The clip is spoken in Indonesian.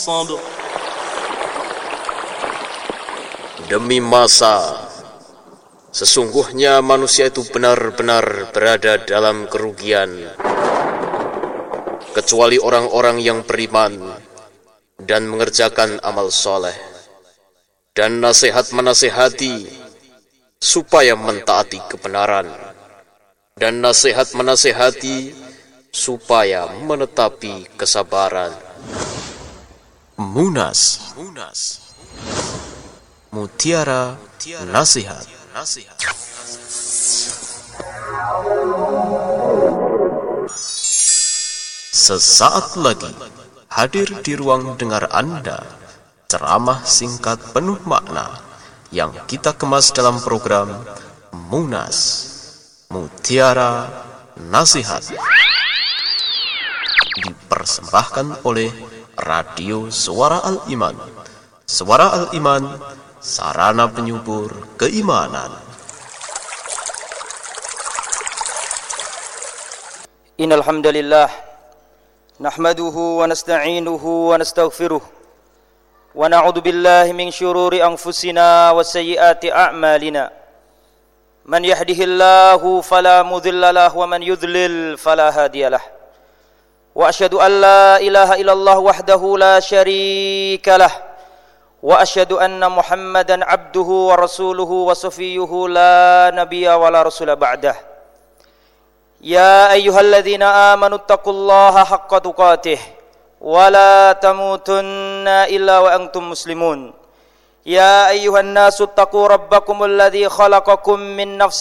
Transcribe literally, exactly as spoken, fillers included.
Demi masa, sesungguhnya manusia itu benar-benar berada dalam kerugian, kecuali orang-orang yang beriman dan mengerjakan amal soleh, dan nasihat menasihati supaya mentaati kebenaran, dan nasihat menasihati supaya menetapi kesabaran. Munas, Mutiara Nasihat. Sesaat lagi hadir di ruang dengar Anda ceramah singkat penuh makna yang kita kemas dalam program Munas, Mutiara Nasihat, dipersembahkan oleh Radio Suara Al-Iman. Suara Al-Iman, sarana penyubur keimanan. Innal hamdalillah nahmaduhu wa nasta'inuhu wa nastaghfiruh wa na'udzu billahi min syururi anfusina wa sayyiati a'malina. Man yahdihillahu fala mudilla lahu wa man yudlil fala hadiyalah. Wa asyhadu an la ilaha illallah wahdahu la syarika lah. Wa asyhadu anna Muhammadan abduhu wa rasuluhu wa safiyyuhu la nabiyya wa la rasula ba'dah. Ya ayyuhalladzina amanu taqullaha haqqa tuqatih wa la tamutunna illa wa antum muslimun. Ya ayyuhan nasu taqu rabbakumul ladzi khalaqakum min nafsin